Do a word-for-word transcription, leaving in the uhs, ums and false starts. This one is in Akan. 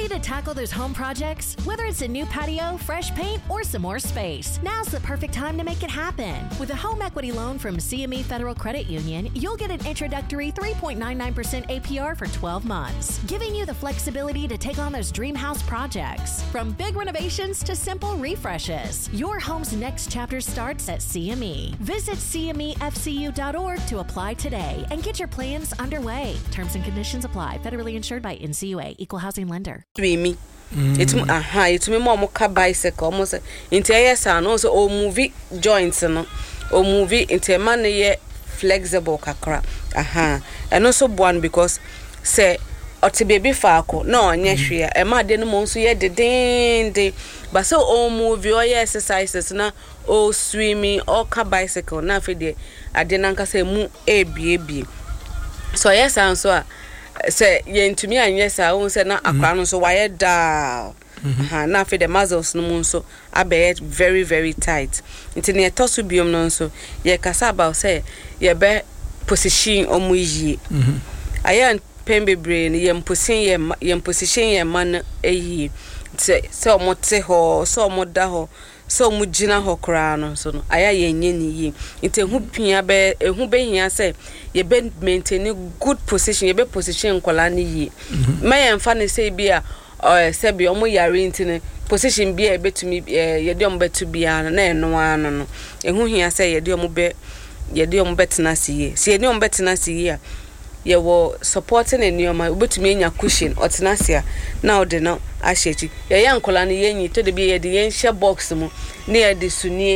Ready to tackle those home projects? Whether it's a new patio, fresh paint, or some more space, now's the perfect time to make it happen. With a home equity loan from C M E Federal Credit Union, you'll get an introductory three point nine nine percent A P R for twelve months, giving you the flexibility to take on those dream house projects. From big renovations to simple refreshes, your home's next chapter starts at C M E. Visit C M E F C U dot org to apply today and get your plans underway. Terms and conditions apply. Federally insured by N C U A, Equal Housing Lender. Me. It's aha, it's me mom ka bicycle almost into yes and also o movie joints no o movie into man ye flexible kakra. Aha. And also one because say oti baby faako no nya hwe e ma de no mo nso ye de den de but so o movie o ye exercises na o swimming o ka bicycle na fe de ade na nka say mu e bie bie so yes and so say yentumi anye sa won say na akra no so why da ha na fe the muscles no mun so abe very very tight nti ne toso biom no so ye kasa about say ye be position omu yi ayan pembe brain ye position ye ye position ye man eyi say so mote ho so moda ho so mu gina ho kra no so no aya ye nye ni yi nti hu pia be ehu be hia say ye be maintain good position ye be position kola ni yi ma ye mfa ne say bia eh say bia omo yare nti ne position bia e betumi ye de omo betu bia na eno ano no ehu hia say ye de omo be ye de omo betena siye si ye de omo betena siye ye wo supporting enioma obetumi enya cushion otenasia na ode no ahyechi ye yankola ne yenyi to de bi ye de yen share box mu ne ye de suni